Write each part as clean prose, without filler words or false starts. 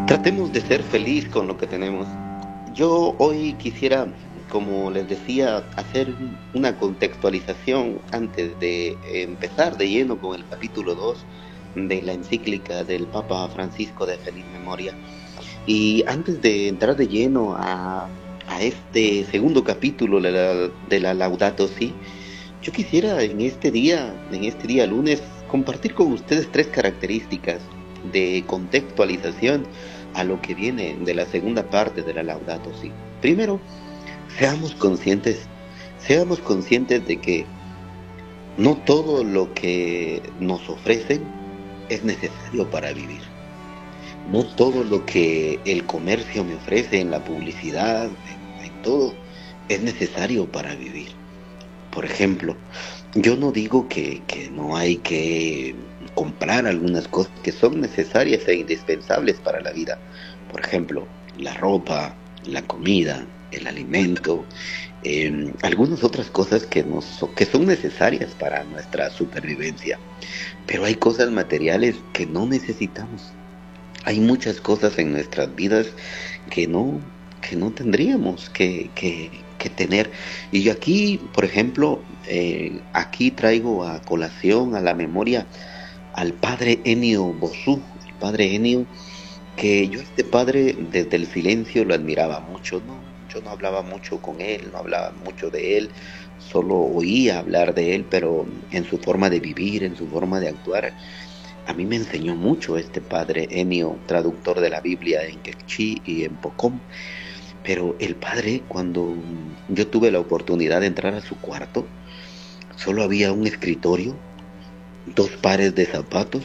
Tratemos de ser feliz con lo que tenemos. Yo hoy quisiera, como les decía, hacer una contextualización antes de empezar de lleno con el capítulo 2 de la encíclica del Papa Francisco de Feliz Memoria. Y antes de entrar de lleno a este segundo capítulo de la Laudato Si, yo quisiera en este día lunes, compartir con ustedes tres características de contextualización a lo que viene de la segunda parte de la Laudato Si. Primero, seamos conscientes, seamos conscientes de que no todo lo que nos ofrecen es necesario para vivir. No todo lo que el comercio me ofrece en la publicidad, en todo, es necesario para vivir. Por ejemplo, yo no digo que no hay que comprar algunas cosas que son necesarias e indispensables para la vida. Por ejemplo, la ropa, la comida, el alimento, algunas otras cosas que son necesarias para nuestra supervivencia. Pero hay cosas materiales que no necesitamos. Hay muchas cosas en nuestras vidas que no tendríamos que tener. Y yo aquí, por ejemplo, aquí traigo a colación, a la memoria, al padre Ennio Bosú, el padre Ennio, que yo a este padre desde el silencio lo admiraba mucho, ¿no? Yo no hablaba mucho con él, no hablaba mucho de él, solo oía hablar de él, pero en su forma de vivir, en su forma de actuar, a mí me enseñó mucho este padre Ennio, traductor de la Biblia en quechí y en pocón. Pero el padre, cuando yo tuve la oportunidad de entrar a su cuarto, solo había un escritorio, dos pares de zapatos,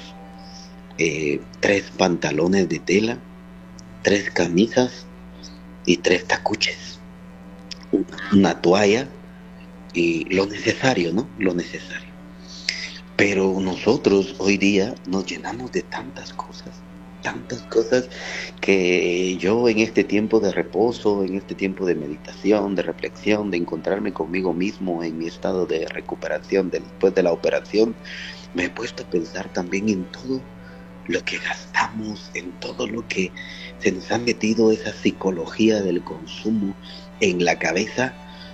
tres pantalones de tela, tres camisas y tres tacuches, una toalla y lo necesario, ¿no? Lo necesario. Pero nosotros hoy día nos llenamos de tantas cosas que yo en este tiempo de reposo, en este tiempo de meditación, de reflexión, de encontrarme conmigo mismo en mi estado de recuperación después de la operación, me he puesto a pensar también en todo lo que gastamos, en todo lo que se nos ha metido esa psicología del consumo en la cabeza,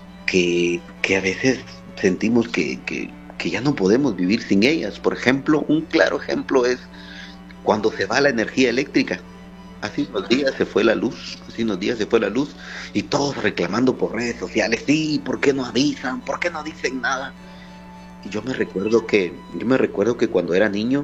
que a veces sentimos que ya no podemos vivir sin ellas. Por ejemplo, un claro ejemplo es cuando se va la energía eléctrica. Hace unos días se fue la luz, hace unos días se fue la luz y todos reclamando por redes sociales, sí, ¿por qué no avisan? ¿Por qué no dicen nada? Y yo me recuerdo que cuando era niño,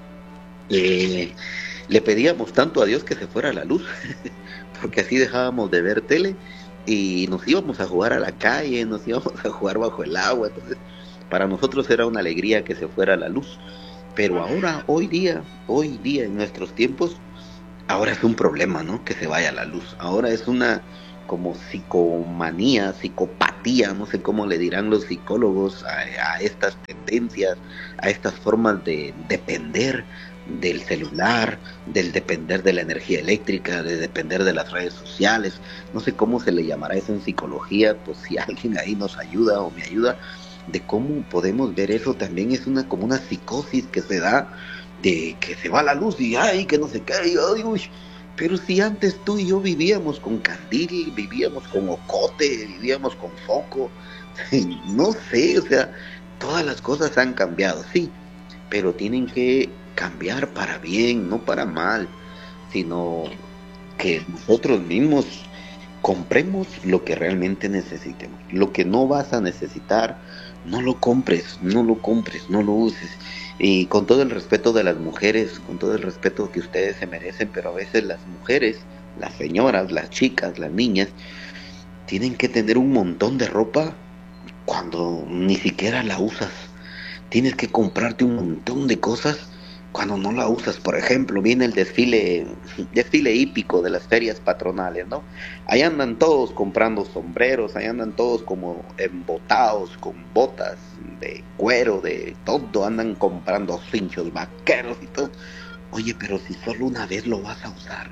eh, le pedíamos tanto a Dios que se fuera la luz, porque así dejábamos de ver tele y nos íbamos a jugar a la calle, nos íbamos a jugar bajo el agua. Entonces, para nosotros era una alegría que se fuera la luz. Pero ahora, hoy día en nuestros tiempos, ahora es un problema, ¿no? Que se vaya la luz. Ahora es una como psicomanía, psicopatía, no sé cómo le dirán los psicólogos a estas tendencias, a estas formas de depender del celular, del depender de la energía eléctrica, de depender de las redes sociales. No sé cómo se le llamará eso en psicología, pues si alguien ahí nos ayuda o me ayuda, de cómo podemos ver eso. También es como una psicosis que se da de que se va la luz y ay, que no se cae, ay, uy. Pero si antes tú y yo vivíamos con candil, vivíamos con ocote, vivíamos con foco, no sé, o sea, todas las cosas han cambiado, sí, pero tienen que cambiar para bien, no para mal, sino que nosotros mismos compremos lo que realmente necesitemos. Lo que no vas a necesitar, no lo compres, no lo compres, no lo uses. Y con todo el respeto de las mujeres, con todo el respeto que ustedes se merecen, pero a veces las mujeres, las señoras, las chicas, las niñas, tienen que tener un montón de ropa cuando ni siquiera la usas. Tienes que comprarte un montón de cosas cuando no la usas. Por ejemplo, viene el desfile hípico de las ferias patronales, ¿no? Ahí andan todos comprando sombreros, ahí andan todos como embotados con botas de cuero, de todo, andan comprando cinchos vaqueros y todo. Oye, pero si solo una vez lo vas a usar,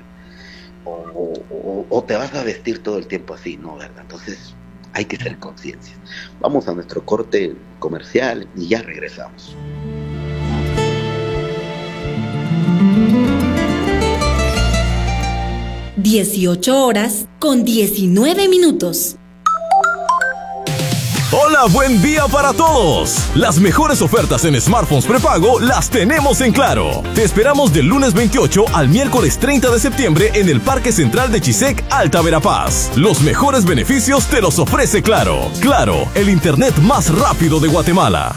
o te vas a vestir todo el tiempo así, ¿no? ¿Verdad? Entonces hay que ser conciencia. Vamos a nuestro corte comercial y ya regresamos. 18:19. Hola, buen día para todos. Las mejores ofertas en smartphones prepago las tenemos en Claro. Te esperamos del lunes 28 al miércoles 30 de septiembre en el Parque Central de Chisec, Alta Verapaz. Los mejores beneficios te los ofrece Claro. Claro, el internet más rápido de Guatemala.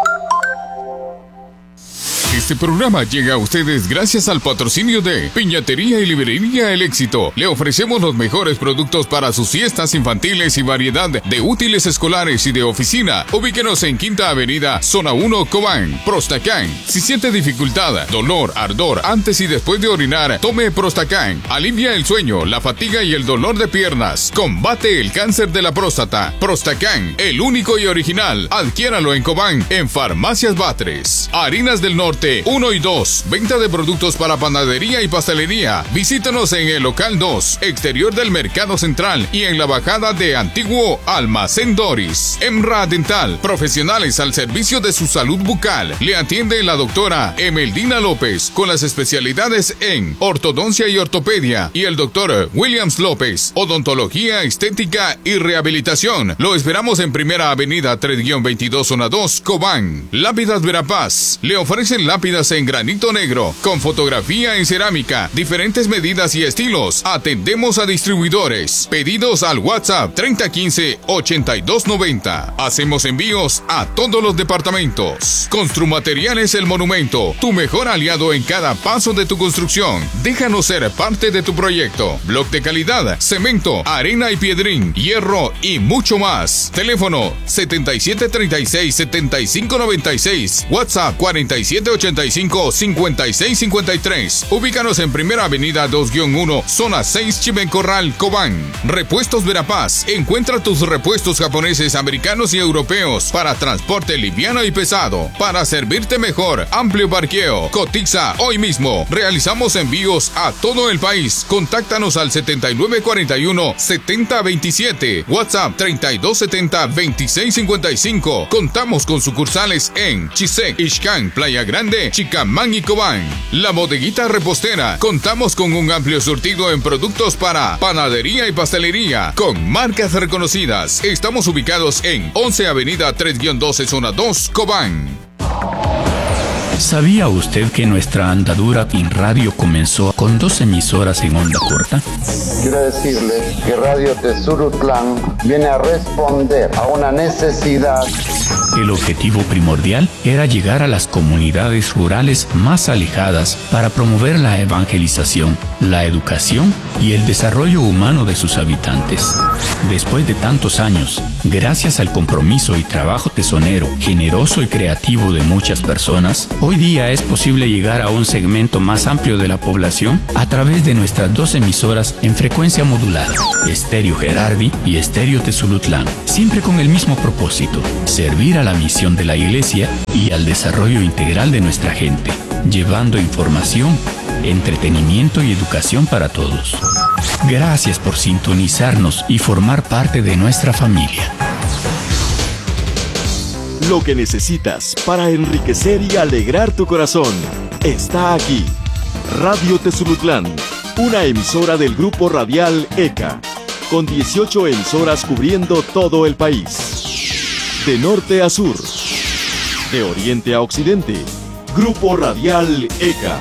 Este programa llega a ustedes gracias al patrocinio de Piñatería y Librería El Éxito. Le ofrecemos los mejores productos para sus fiestas infantiles y variedad de útiles escolares y de oficina. Ubíquenos en Quinta Avenida, Zona 1, Cobán. Prostacán. Si siente dificultad, dolor, ardor antes y después de orinar, tome Prostacán. Alivia el sueño, la fatiga y el dolor de piernas. Combate el cáncer de la próstata. Prostacán, el único y original. Adquiéralo en Cobán, en Farmacias Batres. Harinas del Norte 1 y 2. Venta de productos para panadería y pastelería. Visítanos en el local 2, exterior del Mercado Central y en la bajada de Antiguo Almacén Doris. Emra Dental, profesionales al servicio de su salud bucal. Le atiende la doctora Emeldina López con las especialidades en ortodoncia y ortopedia y el doctor Williams López, odontología, estética y rehabilitación. Lo esperamos en Primera Avenida 3-22 Zona 2, Cobán. Lápidas Verapaz. Le ofrecen lápidas en granito negro, con fotografía en cerámica, diferentes medidas y estilos. Atendemos a distribuidores. Pedidos al WhatsApp 3015-8290. Hacemos envíos a todos los departamentos. Construmateriales El Monumento, tu mejor aliado en cada paso de tu construcción. Déjanos ser parte de tu proyecto. Bloc de calidad, cemento, arena y piedrín, hierro y mucho más. Teléfono 7736-7596. WhatsApp 4785-5653. Ubícanos en Primera Avenida 2-1, Zona 6, Chimencorral, Cobán. Repuestos Verapaz. Encuentra tus repuestos japoneses, americanos y europeos para transporte liviano y pesado. Para servirte mejor, amplio parqueo. Cotiza hoy mismo. Realizamos envíos a todo el país. Contáctanos al 7941-7027. WhatsApp 3270-2655. Contamos con sucursales en Chisec, Ixcán, Playa Grande, Chicamán y Cobán. La Bodeguita Repostera. Contamos con un amplio surtido en productos para panadería y pastelería con marcas reconocidas. Estamos ubicados en 11 Avenida 3-12 Zona 2, Cobán. ¿Sabía usted que nuestra andadura en radio comenzó con 2 emisoras en onda corta? Quiero decirles que Radio Tezulutlán viene a responder a una necesidad. El objetivo primordial era llegar a las comunidades rurales más alejadas para promover la evangelización, la educación y el desarrollo humano de sus habitantes. Después de tantos años, gracias al compromiso y trabajo tesonero, generoso y creativo de muchas personas, hoy día es posible llegar a un segmento más amplio de la población a través de nuestras 2 emisoras en frecuencia modulada, Estéreo Gerardi y Estéreo Tezulutlán, siempre con el mismo propósito: servir a la misión de la Iglesia y al desarrollo integral de nuestra gente, llevando información, entretenimiento y educación para todos. Gracias por sintonizarnos y formar parte de nuestra familia. Lo que necesitas para enriquecer y alegrar tu corazón está aquí. Radio Tezulutlán, una emisora del grupo radial ECA, con 18 emisoras cubriendo todo el país. De norte a sur, de oriente a occidente, Grupo Radial ECA.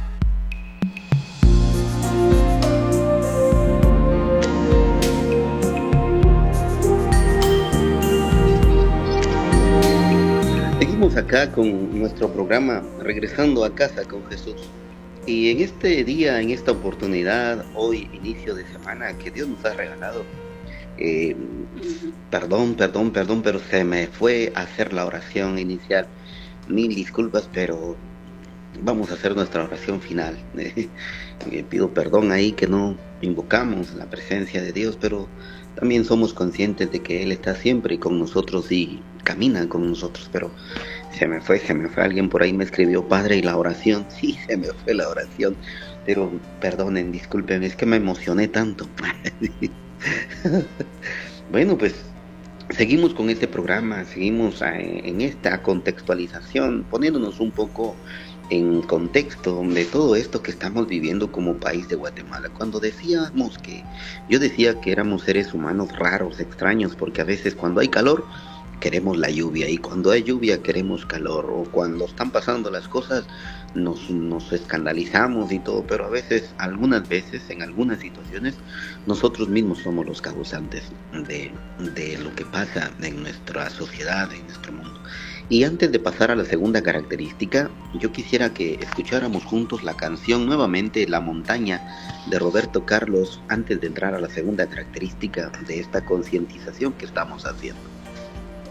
Seguimos acá con nuestro programa Regresando a Casa con Jesús. Y en este día, en esta oportunidad, hoy, inicio de semana que Dios nos ha regalado, perdón, pero se me fue a hacer la oración inicial. Mil disculpas, pero vamos a hacer nuestra oración final. Pido perdón ahí que no invocamos la presencia de Dios, pero también somos conscientes de que Él está siempre con nosotros y camina con nosotros, pero se me fue. Alguien por ahí me escribió: padre, ¿y la oración? Sí, se me fue la oración, pero perdonen, disculpen, es que me emocioné tanto. Bueno, pues seguimos con este programa, seguimos en esta contextualización, poniéndonos un poco en contexto de todo esto que estamos viviendo como país de Guatemala. Cuando yo decía que éramos seres humanos raros, extraños, porque a veces cuando hay calor queremos la lluvia, y cuando hay lluvia queremos calor, o cuando están pasando las cosas nos escandalizamos y todo, pero a veces, algunas veces, en algunas situaciones, nosotros mismos somos los causantes de lo que pasa en nuestra sociedad, en nuestro mundo. Y antes de pasar a la segunda característica, yo quisiera que escucháramos juntos la canción nuevamente La Montaña de Roberto Carlos, antes de entrar a la segunda característica de esta concientización que estamos haciendo.